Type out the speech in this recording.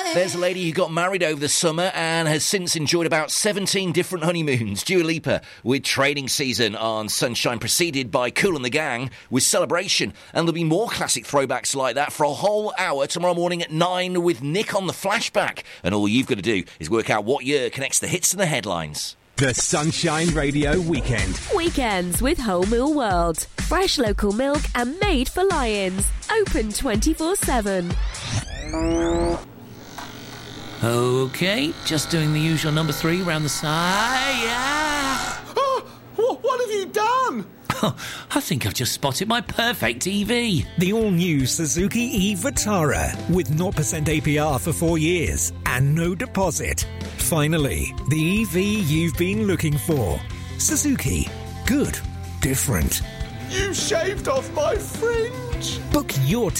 There's a lady who got married over the summer and has since enjoyed about 17 different honeymoons. Dua Lipa with Training Season on Sunshine, preceded by Kool and the Gang with Celebration. And there'll be more classic throwbacks like that for a whole hour tomorrow morning at 9 with Nick on the Flashback. And all you've got to do is work out what year connects the hits and the headlines. The Sunshine Radio Weekend. Weekends with Whole Mill World. Fresh local milk and made for lions. Open 24/7. OK, just doing the usual number 3 round the side. Yeah. Oh, what have you done? I think I've just spotted my perfect EV. The all-new Suzuki e-Vitara with 0% APR for 4 years and no deposit. Finally, the EV you've been looking for. Suzuki. Good. Different. You shaved off my fringe. Book your